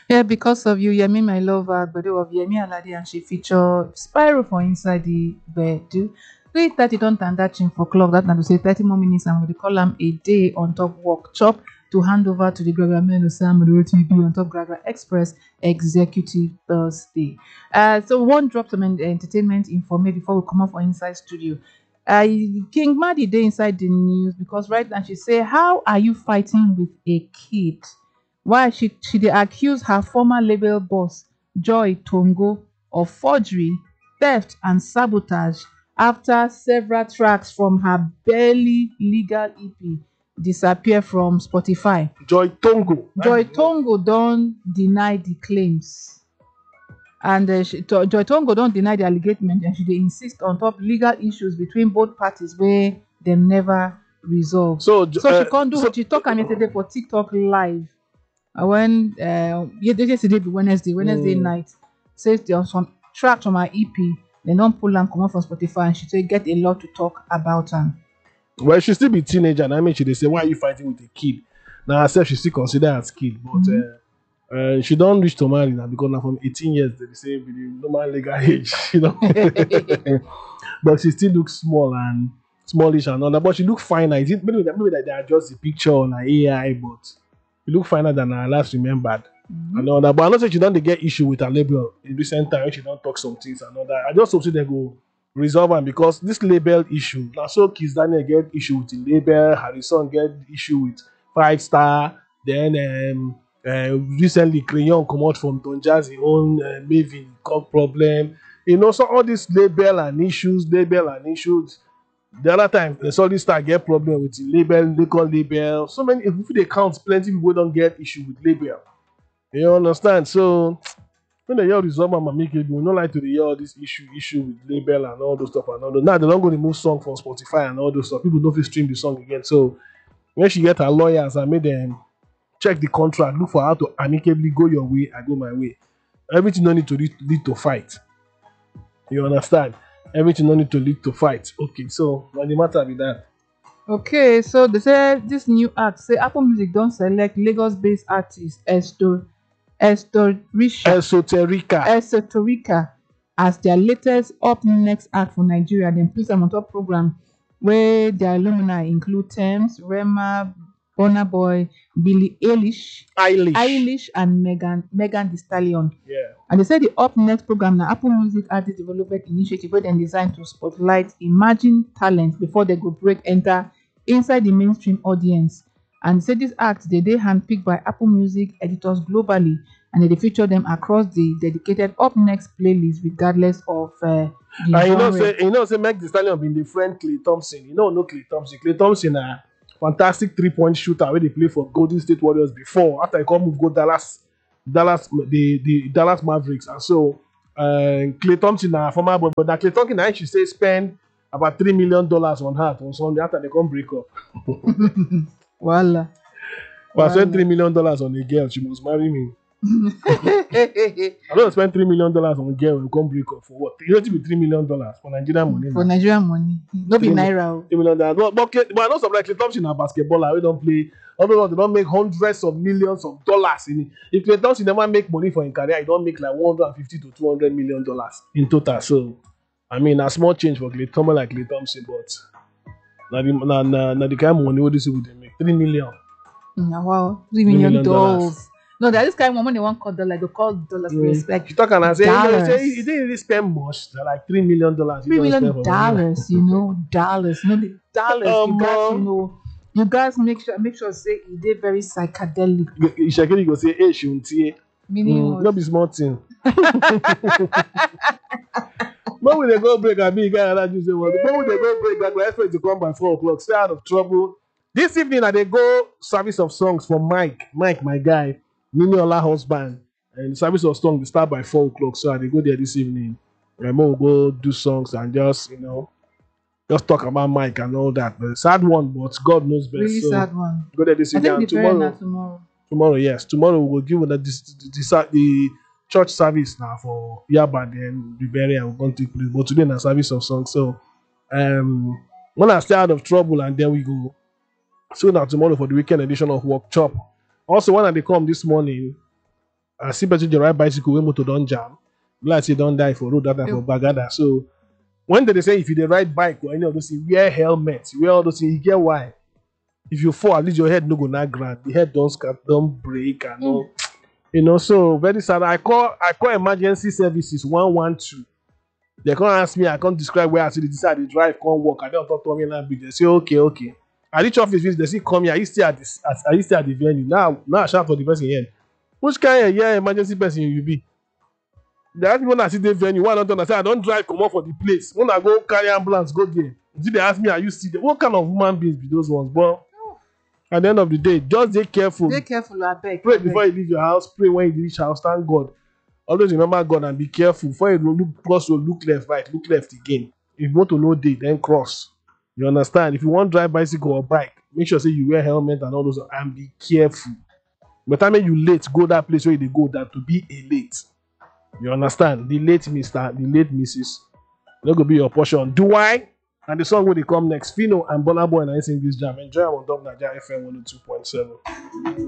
Yeah, because of you, Yemi, my lover, but of Yemi Alade, and she feature Spyro for inside the bed. 3:30 don't turn that chin for clock. That na to say 30 more minutes. I'm going to call them a day on top work chop to hand over to the Gregory Melo Sam TV on top Gregory Express Executive Thursday. So one drop some entertainment info before we come up for inside studio. King Maddie day inside the news because right now she say, "How are you fighting with a kid?" While she dey accuse her former label boss Joy Tongo of forgery, theft and sabotage after several tracks from her barely legal EP disappear from Spotify. Joy Tongo. Joy Tongo don deny the claims, and Joy Tongo don deny the allegation, and she dey insist on top legal issues between both parties wey dem never resolve. So, So she talk am yesterday for TikTok live. When yesterday be Wednesday night, says there was some track from her EP, they don't pull am comot from Spotify, and she say get a lot to talk about am. well, she still be teenager, and I mean, she they say, why are you fighting with a kid? Now herself, she still consider as kid, but she don't reach to marry now because now from 18 years they say be the normal legal age, but she still looks small and smallish and all that. But she look finer. Is it maybe that they adjust the picture on her AI, but she look finer than I last remembered. And all that. But I know say she don't dey get issue with her label in recent time. She don't talk some things and all that. I just hope say they go resolve am because this label issue. Now so Kiss Daniel get issue with the label, Harrison get issue with Five Star. Then recently Crayon come out from Don Jazzy own Maven got problem. So all these label and issues. The other time, the solid star get problem with the label, local label. So many, if they count, plenty people don't get issue with label. You understand? So when they hear resolve am amicable, no like to dey hear all this issue with label and all those stuff and all those. Now they don't go remove song from Spotify and all those stuff. People don't fit stream the song again. So when she get her lawyers and make them check the contract, look for how to amicably go your way, I go my way. Everything no need to lead to fight. You understand? Everything no need to lead to fight. Okay, so what the matter with that? Okay, so they say this new act say Apple Music don't select Lagos-based artist Esoterica as their latest up next act for Nigeria. Then place am on top program where their alumni include Tems, Rema, Burna Boy, Billie Eilish, and Megan Thee Stallion. Yeah. And they say the Up Next program na Apple Music Artist Development Initiative wey dem design to spotlight emerging talent before they go break enter inside the mainstream audience. And say this act dey handpicked by Apple Music editors globally, and they feature them across the dedicated Up Next playlist regardless of the genre. Say Meg Thee Stallion been the friend Klay Thompson. No Klay Thompson. Klay Thompson a fantastic 3-point shooter where they play for Golden State Warriors before. After he come move go the Dallas Mavericks, and so Klay Thompson na former boy, but that Klay Thompson na she say spend about $3 million on her on Sunday after they come break up. Voila. But I spend $3 million on a girl, she must marry me. I don't spend $3 million on a girl and come break up for what? You know, it be $3 million for Nigerian money. For Nigerian money, no be naira. $3 million. But I know some like Klay Thompson a basketballer. We don't play. Although they don't make hundreds of millions of dollars in it. If Klay Thompson never make money for his career, he don't make like $150 to $200 million in total. So, I mean, a small change for Klay Thompson like Klay Thompson, but now the kind of money what this people they make $3 million. Wow, $3 million. No, that is kind of money they want call dollar. They call dollars for respect. You talk and I say he didn't really spend much. They're like $3 million. $3 million, dollars. No, the dollars. You guys make sure say it did very psychedelic. Shakiri go say, "Hey, shuntie." Meaning not be small thing. But when they go break, I mean, guy and say, "Well, the moment they go break, that will expect to come by 4:00. Stay out of trouble." This evening, they go service of songs for Mike, my guy, Nini Ola husband, and the service of songs will start by 4:00. So they go there this evening. And we'll go do songs and just talk about Mike and all that. But sad one, but God knows best. Really so sad one. Go there this evening. And tomorrow, yes. Tomorrow we will give the church service now for Yaba, then the burial we're going to take place. But today na service of songs. So when I stay out of trouble and then we go. So now tomorrow for the weekend edition of Work Chop. Also when they come this morning, I see person dey ride bicycle wey motor don jam. Like say don die for road that time for Bagada. So when they say if you dey ride bike or any of those things, wear helmet, wear all those things. You get why? If you fall, at least your head no go not ground. The head don't break and all. You know, so very sad. I call emergency services 112. They can't ask me, I can't describe where I see this side they drive, can't walk. I don't talk to me like they say, okay. At each office visit, they see come here, are you still at this are you still at the venue? Now I shout for the person here. Which kind of emergency person you be? They ask me when I see the venue, why not? I say I don't drive, come up for the place. When I go carry ambulance, go there. Until they ask me, are you still there? What kind of human beings be those ones? But at the end of the day, just be careful. Be careful, I beg. Pray before you leave your house. Pray when you reach house. Thank God. Always remember God and be careful. Before you look cross road, look left, right, look left again. If you want to know day, then cross. You understand? If you want to drive bicycle or bike, make sure say you wear helmet and all those and be careful. By the time you late, go that place where you go than to be a late. You understand? The late Mr., the late Mrs. That could be your portion. Do I? And the song will come next. Fino and Burna Boy and I sing this jam. Enjoy on top Nigeria FM 102.7.